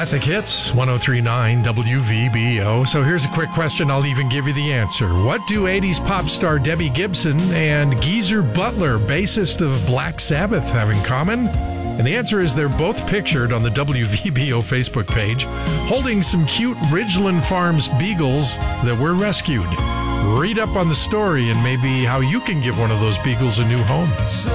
Classic Hits, 103.9 WVBO. So here's a quick question. I'll even give you the answer. What do 80s pop star Debbie Gibson and Geezer Butler, bassist of Black Sabbath, have in common? And the answer is they're both pictured on the WVBO Facebook page holding some cute Ridgeland Farms beagles that were rescued. Read up on the story and maybe how you can give one of those beagles a new home.